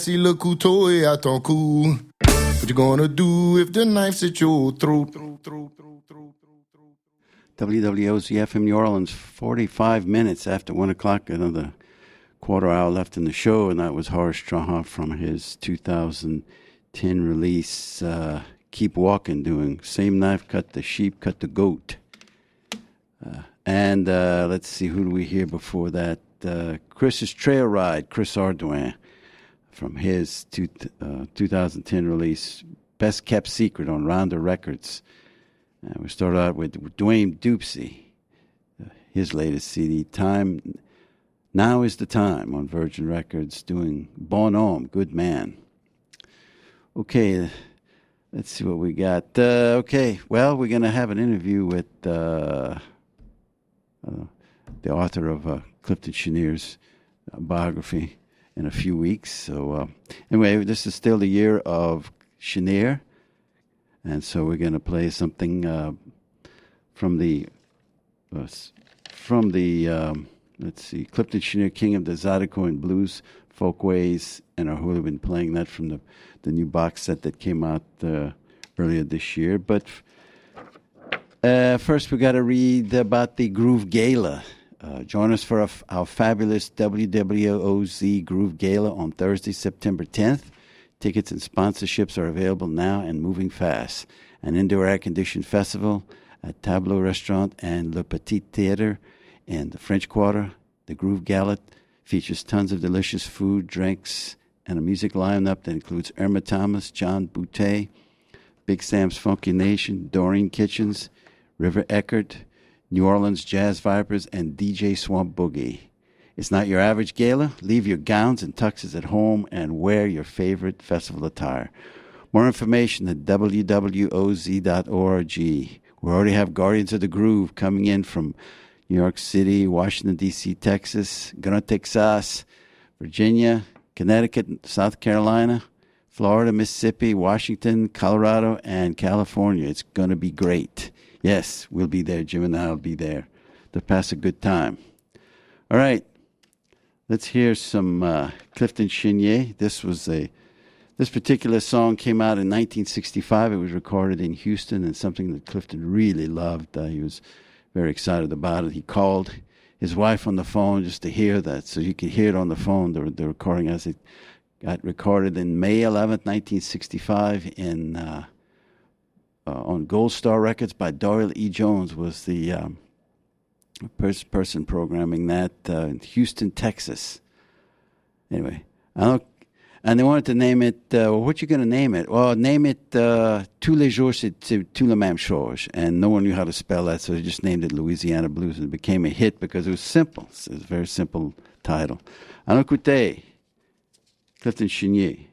Si le couteau est à ton cou, what you gonna do if the knife's at your throat? WWOZ FM New Orleans, 45 minutes after 1 o'clock, another quarter hour left in the show, and that was Horace Strahan from his 2010 release, Keep Walking, doing Same Knife Cut the Sheep, Cut the Goat. And let's see, who do we hear before that? Chris's Trail Ride, Chris Ardoin, from his 2010 release, Best Kept Secret on Rounder Records. We started out with Dwayne Dupsy, his latest CD, Now is the Time, on Virgin Records, doing Bonhomme, Good Man. Okay, let's see what we got. Okay, well, we're going to have an interview with the author of Clifton Cheniere's biography in a few weeks. So anyway, this is still the year of Cheniere, and so we're going to play something from the let's see, Clifton Cheniere, King of the Zydeco and Blues Folkways, and our who have been playing that from the new box set that came out earlier this year. But first we got to read about the Groove Gala. Join us for our fabulous WWOZ Groove Gala on Thursday, September 10th. Tickets and sponsorships are available now and moving fast. An indoor air-conditioned festival at Tableau Restaurant and Le Petit Theatre in the French Quarter. The Groove Gala features tons of delicious food, drinks, and a music lineup that includes Irma Thomas, John Boutte, Big Sam's Funky Nation, Doreen Kitchens, River Eckert, New Orleans Jazz Vipers, and DJ Swamp Boogie. It's not your average gala. Leave your gowns and tuxes at home and wear your favorite festival attire. More information at www.oz.org. We already have Guardians of the Groove coming in from New York City, Washington, D.C., Texas, Grand Texas, Virginia, Connecticut, South Carolina, Florida, Mississippi, Washington, Colorado, and California. It's going to be great. Yes, we'll be there. Jim and I will be there to pass a good time. All right, let's hear some Clifton Cheniere. This particular song came out in 1965. It was recorded in Houston, and something that Clifton really loved. He was very excited about it. He called his wife on the phone just to hear that, so you could hear it on the phone, the recording, as it got recorded in May 11th, 1965 on Gold Star Records by Doyle E. Jones, was the person programming that in Houston, Texas. Anyway, and they wanted to name it, what you going to name it? Well, name it Tous les jours c'est tout la même chose. And no one knew how to spell that, so they just named it Louisiana Blues, and it became a hit because it was simple. It was a very simple title. Alors écoutez, Clifton Cheniere.